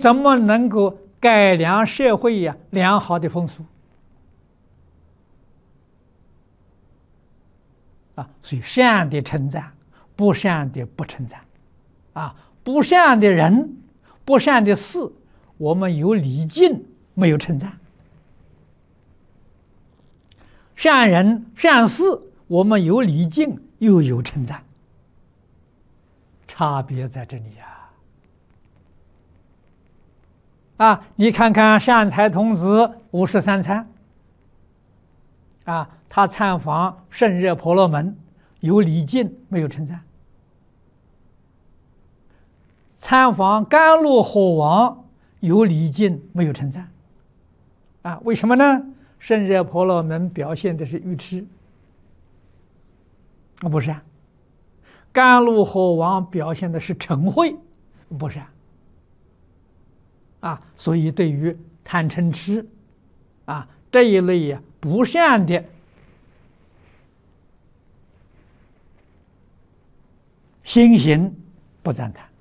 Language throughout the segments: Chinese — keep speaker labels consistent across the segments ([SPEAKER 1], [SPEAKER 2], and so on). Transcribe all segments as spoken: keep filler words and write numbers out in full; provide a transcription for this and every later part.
[SPEAKER 1] 怎么能够改良社会呀良好的风俗？啊，所以善的称赞，不善的不称赞。啊，不善的人，不善的事，我们有礼敬，没有称赞；善人善事，我们有礼敬，又有称赞。差别在这里呀！啊，你看看善财童子五十三参，啊，他参访圣热婆罗门，有礼敬，没有称赞；参访甘露火王，有礼敬，没有称赞。啊，为什么呢？圣热婆罗门表现的是愚痴，不善；甘露火王表现的是嗔恚，不善。啊，所以对于贪嗔痴，啊这一类呀不善的心行不赞叹。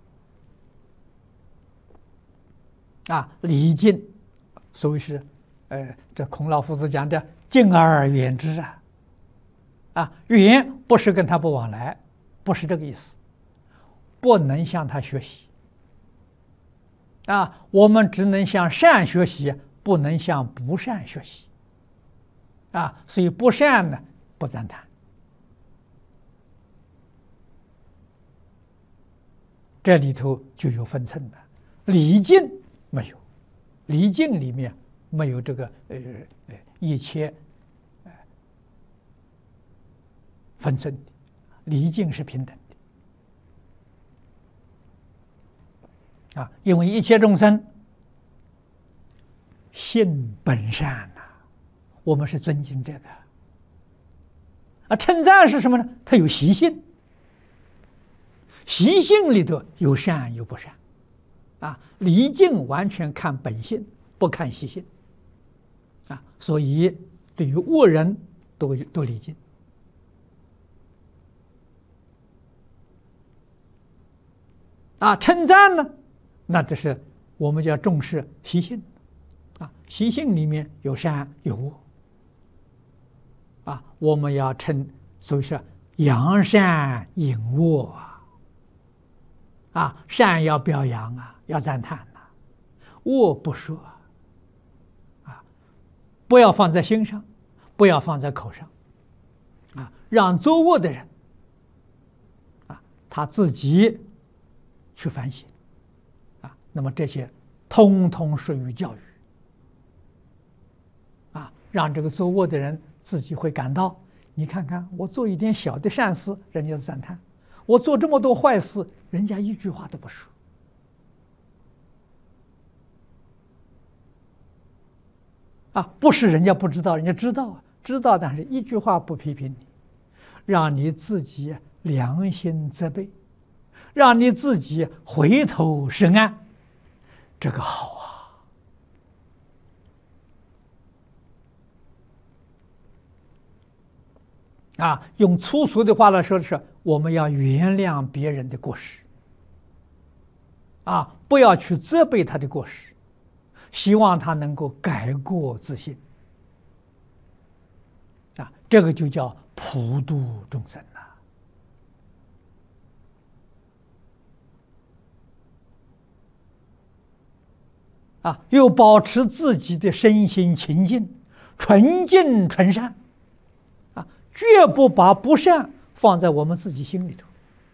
[SPEAKER 1] 啊，礼敬，所谓是，呃，这孔老夫子讲的敬而远之啊。啊，远不是跟他不往来，不是这个意思，不能向他学习。啊，我们只能向善学习，不能向不善学习。啊，所以不善呢，不赞叹。这里头就有分寸了。礼敬没有，礼敬里面没有这个呃呃一切呃分寸的，礼敬是平等的。啊，因为一切众生性本善呐、啊，我们是尊敬这个。啊，称赞是什么呢？它有习性，习性里头有善有不善。啊，礼敬完全看本性，不看习性。啊，所以对于恶人都都礼敬。啊，称赞呢？那这是我们叫重视习性，啊，习性里面有善有恶，啊，我们要称，所以说扬善隐恶啊，啊，善要表扬啊，要赞叹呐、啊，恶不说，啊，不要放在心上，不要放在口上，啊，让作恶的人，啊，他自己去反省。那么这些通通属于教育，啊，让这个作恶的人自己会感到，你看看我做一点小的善事，人家赞叹；我做这么多坏事，人家一句话都不说。啊，不是人家不知道，人家知道啊，知道，但是一句话不批评你，让你自己良心责备，让你自己回头是岸。这个好啊！啊，用粗俗的话来说是，我们要原谅别人的过失，啊，不要去责备他的过失，希望他能够改过自新。啊，这个就叫普度众生呐。啊，又保持自己的身心清净、纯净纯善，啊，绝不把不善放在我们自己心里头，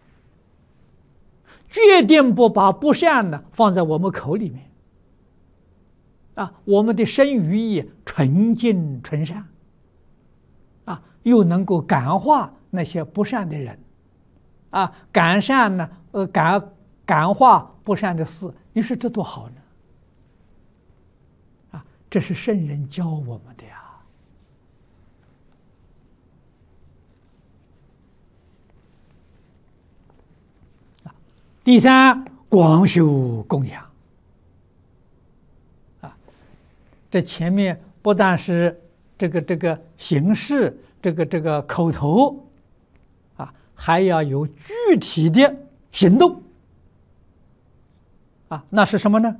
[SPEAKER 1] 决定不把不善呢放在我们口里面。啊，我们的身语意纯净纯善，啊，又能够感化那些不善的人，啊，感善呢，呃，感感化不善的事，你说这多好呢？这是圣人教我们的呀！啊，第三，广修供养。啊，这前面不但是这个这个形式，这个这个口头，啊，还要有具体的行动。啊，那是什么呢？